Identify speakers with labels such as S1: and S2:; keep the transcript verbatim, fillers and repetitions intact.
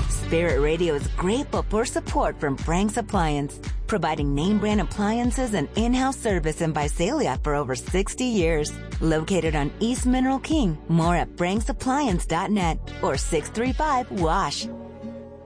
S1: Spirit Radio is grateful for support from Frank's Appliance, providing name brand appliances and in-house service in Visalia for over sixty years. Located on East Mineral King. More at franks appliance dot net or six three five W A S H.